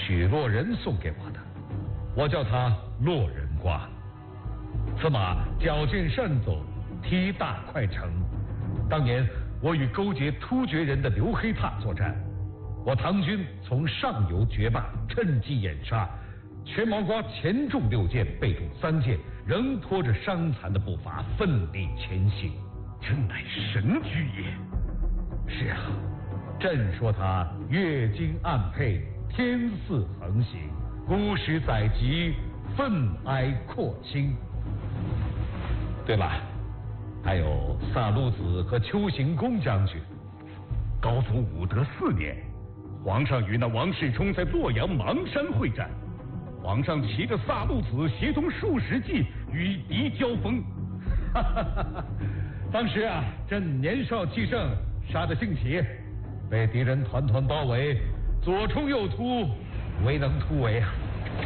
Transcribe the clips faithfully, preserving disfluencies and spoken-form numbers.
许洛人送给我的，我叫他洛人瓜。此马矫健善走，体大快成。当年我与勾结突厥人的刘黑闼作战，我唐军从上游决罢，趁机掩杀。全毛瓜前中六箭，背中三箭，仍拖着伤残的步伐奋力前行， 真乃神驹也。 是啊，朕说他越经暗配，天似横行，孤史载籍，愤哀阔清。对了，还有萨禄子和丘行恭将军。 高祖武德四年，皇上与那王世充在洛阳邙山会战，皇上骑着萨禄子协同数十骑与敌交锋。 哈哈哈哈！当时啊，朕年少气盛，杀得兴起，被敌人团团包围，左冲右突，未能突围啊。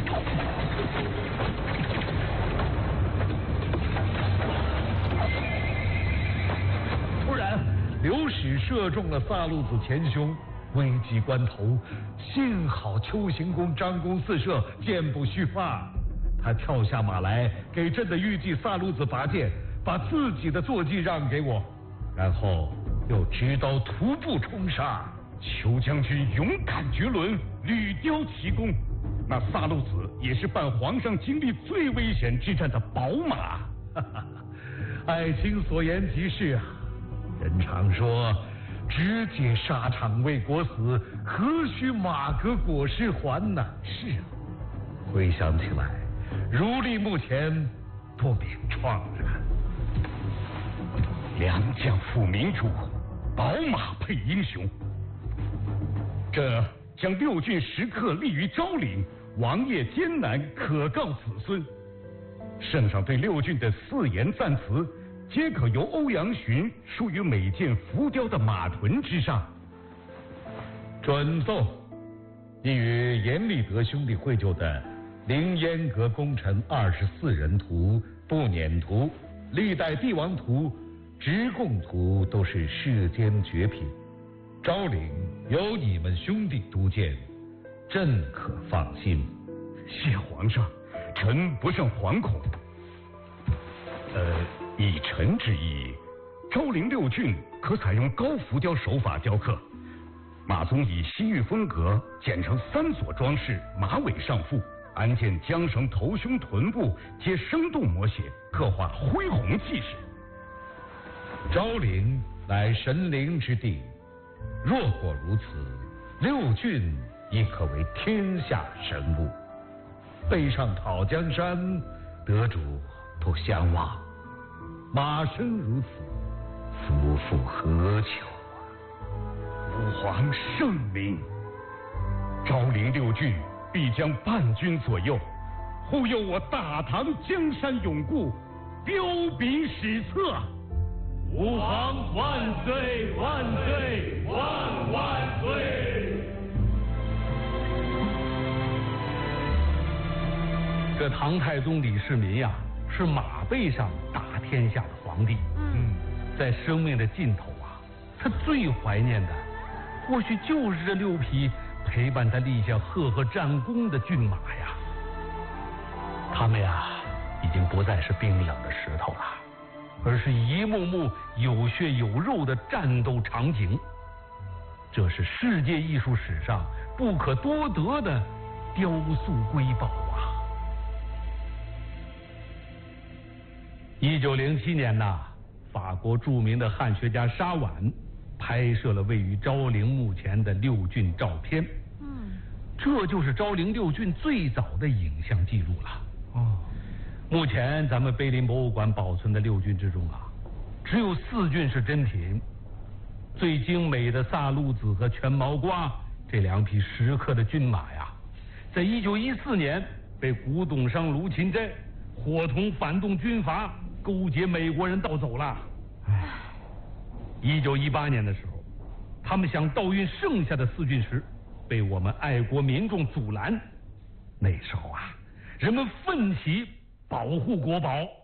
突然，流矢射中了萨禄子前胸。危急关头，幸好丘行恭张弓四射，箭不虚发。他跳下马来，给朕的御骑萨禄子拔剑，把自己的坐骑让给我，然后又执刀徒步冲杀。 丘将军勇敢绝伦，屡雕奇功。那萨禄子也是伴皇上经历最危险之战的宝马。 哈哈，爱卿所言极是啊。人常说，直解沙场为国死，何须马革裹尸还呢？是啊，回想起来，如历目前，不免怆然。 良将负明主，宝马配英雄。这将六郡时刻立于昭陵，王业艰难，可告子孙。圣上对六郡的四言赞词，皆可由欧阳询书于每件浮雕的马臀之上。 准奏，亦与阎立德兄弟绘就的凌烟阁功臣二十四人图、步辇图、历代帝王图、直贡图都是世间绝品。昭陵有你们兄弟督建，朕可放心。 谢皇上，臣不胜惶恐。呃，以臣之意，昭陵六郡可采用高浮雕手法雕刻，马鬃以西域风格剪成三所装饰，马尾上覆，鞍件、缰绳、头胸、臀部皆生动摹写，刻画恢宏气势。 昭陵乃神灵之地，若果如此，六郡亦可为天下神物。背上讨江山，得主不相忘。马生如此，夫复何求啊？ 吾皇圣明。昭陵六郡必将半军左右，护佑我大唐江山永固，标炳史册。 吾皇万岁万岁万万岁！ 这唐太宗李世民呀，是马背上打天下的皇帝。嗯，在生命的尽头啊，他最怀念的，或许就是这六匹陪伴他立下赫赫战功的骏马呀。他们呀，已经不再是冰冷的石头了，而是一幕幕有血有肉的战斗场景。这是世界艺术史上不可多得的雕塑瑰宝啊！一九零七年呐，法国著名的汉学家沙婉拍摄了位于昭陵墓前的六郡照片。嗯，这就是昭陵六郡最早的影像记录了。哦，目前咱们碑林博物馆保存的六郡之中啊，只有四郡是真品。最精美的萨禄子和全毛瓜这两匹石刻的骏马呀，在一九一四年被古董商卢芹斋伙同反动军阀勾结美国人盗走了。唉，一九一八年的时候，他们想盗运剩下的四郡时，被我们爱国民众阻拦。那时候啊，人们奋起保护国宝。